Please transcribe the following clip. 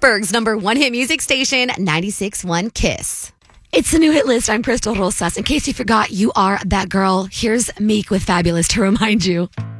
Pittsburgh's number one hit music station, 96.1 KISS. It's the new hit list. I'm Crystal Rosas. In case you forgot, you are that girl. Here's Meek with Fabulous to remind you.